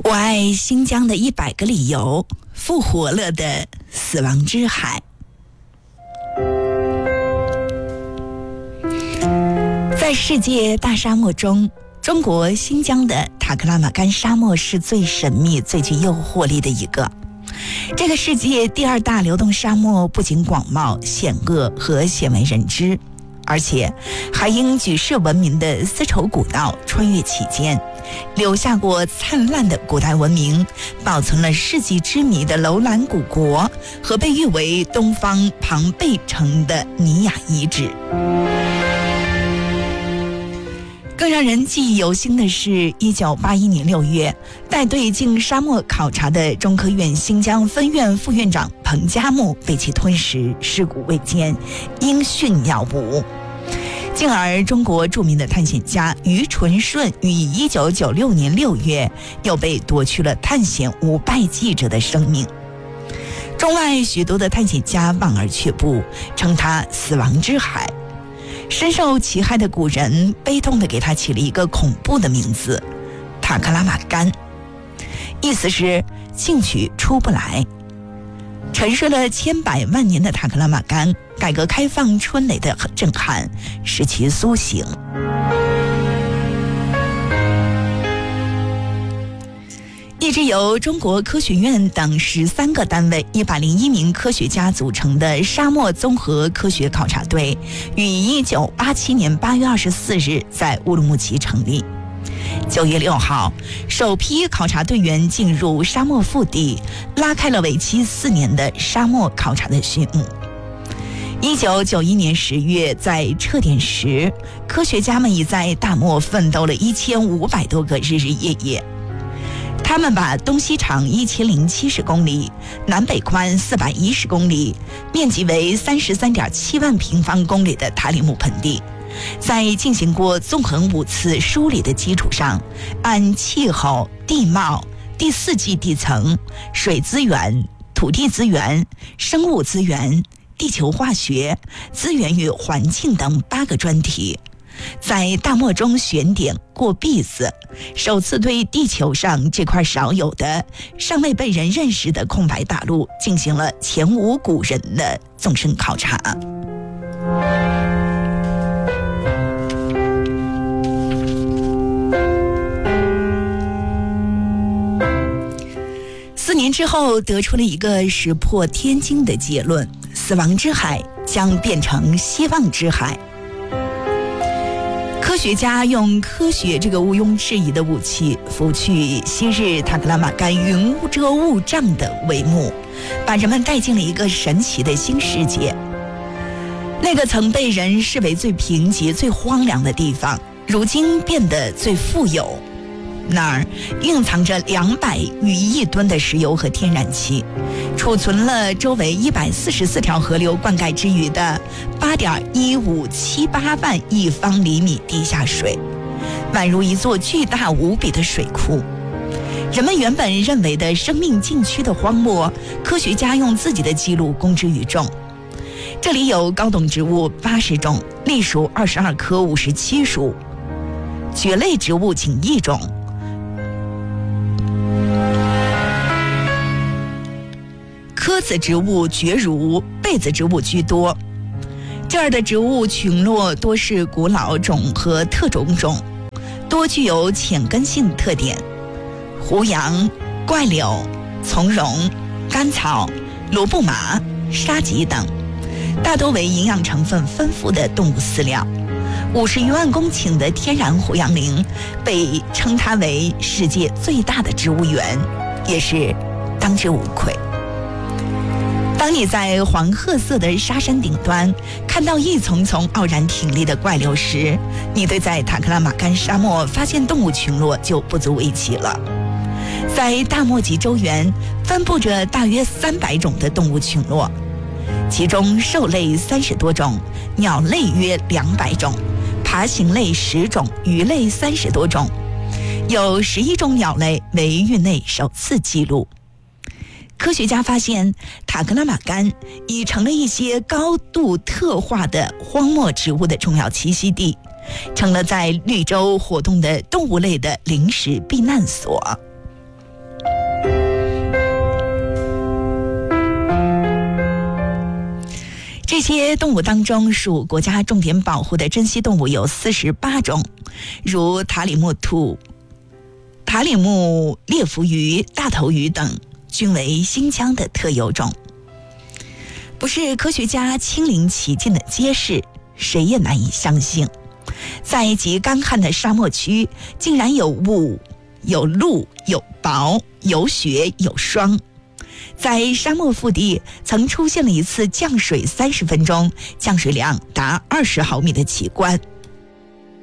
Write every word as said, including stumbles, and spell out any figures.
我爱新疆的一百个理由，复活了的死亡之海。在世界大沙漠中，中国新疆的塔克拉玛干沙漠是最神秘、最具诱惑力的一个。这个世界第二大流动沙漠不仅广袤、险恶和鲜为人知，而且还因举世闻名的丝绸古道穿越其间，留下过灿烂的古代文明，保存了世纪之谜的楼兰古国和被誉为东方庞贝城的尼雅遗址。更让人记忆犹新的是一九八一年六月，带队进沙漠考察的中科院新疆分院副院长彭加木被其吞食，尸骨未见，音讯杳无。进而中国著名的探险家于纯顺于一九九六年六月又被夺去了探险无败记者的生命。中外许多的探险家望而却步，称他死亡之海。深受其害的古人悲痛地给他起了一个恐怖的名字——塔克拉玛干，意思是进去出不来。沉睡了千百万年的塔克拉玛干，改革开放春雷的震撼使其苏醒。一支由中国科学院等十三个单位、一百零一名科学家组成的沙漠综合科学考察队，于一九八七年八月二十四日在乌鲁木齐成立。九月六号，首批考察队员进入沙漠腹地，拉开了为期四年的沙漠考察的序幕。一九九一年十月，在撤点时，科学家们已在大漠奋斗了一千五百多个日日夜夜。他们把东西长一千零七十公里，南北宽四百一十公里，面积为三十三点七万平方公里的塔里木盆地，在进行过纵横五次梳理的基础上，按气候、地貌、第四纪地层、水资源、土地资源、生物资源、地球化学、资源与环境等八个专题，在大漠中选点过篦子，首次对地球上这块少有的、尚未被人认识的空白大陆进行了前无古人的纵深考察。四年之后，得出了一个石破天惊的结论：死亡之海将变成希望之海。科学家用科学这个毋庸置疑的武器，拂去昔日塔克拉玛干云遮雾障的帷幕，把人们带进了一个神奇的新世界。那个曾被人视为最贫瘠、最荒凉的地方，如今变得最富有。那儿蕴藏着两百余亿吨的石油和天然气，储存了周围一百四十四条河流灌溉之余的八点一五七八万亿方厘米地下水，宛如一座巨大无比的水库。人们原本认为的生命禁区的荒漠，科学家用自己的记录公之于众。这里有高等植物八十种，栗属二十二科五十七属，蕨类植物仅一种。科子植物蕨儒、被子植物居多。这儿的植物群落多是古老种和特种种，多具有浅根性特点。胡杨、怪柳、从容、甘草、罗布麻、沙棘等，大多为营养成分丰富的动物饲料。五十余万公顷的天然胡杨林被称它为世界最大的植物园，也是当之无愧。当你在黄褐色的沙山顶端看到一丛丛傲然挺立的怪柳时，你对在塔克拉玛干沙漠发现动物群落就不足为奇了。在大漠及周原分布着大约三百种的动物群落，其中兽类三十多种，鸟类约两百种，爬行类十种，鱼类三十多种，有十一种鸟类为域内首次记录。科学家发现，塔克拉玛干已成了一些高度特化的荒漠植物的重要栖息地，成了在绿洲活动的动物类的临时避难所。 这些动物当中，属国家重点保护的珍稀动物有四十八种，如塔里木兔、塔里木猎蝠鱼、大头鱼等，均为新疆的特有种。不是科学家亲临其境的揭示，谁也难以相信，在极干旱的沙漠区，竟然有雾、有露、有雹、有雪、有霜。在沙漠腹地曾出现了一次降水三十分钟，降水量达二十毫米的奇观。